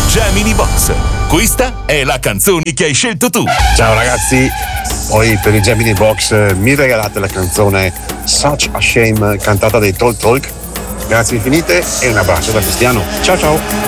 Gemini Box. Questa è la canzone che hai scelto tu. Ciao ragazzi, poi per i Gemini Box mi regalate la canzone Such a Shame cantata dai Talk Talk. Grazie infinite e un abbraccio da Cristiano. Ciao ciao.